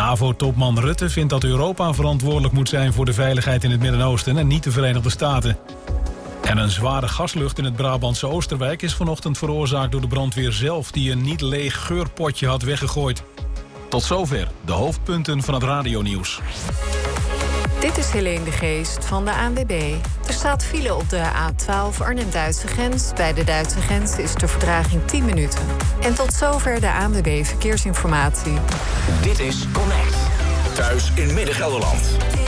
NAVO-topman Rutte vindt dat Europa verantwoordelijk moet zijn voor de veiligheid in het Midden-Oosten en niet de Verenigde Staten. En een zware gaslucht in het Brabantse Oosterwijk is vanochtend veroorzaakt door de brandweer zelf, die een niet leeg geurpotje had weggegooid. Tot zover de hoofdpunten van het radionieuws. Dit is Helene de Geest van de ANWB. Er staat file op de A12 Arnhem-Duitse grens. Bij de Duitse grens is de vertraging 10 minuten. En tot zover de ANWB Verkeersinformatie. Dit is Connect. Thuis in Midden-Gelderland.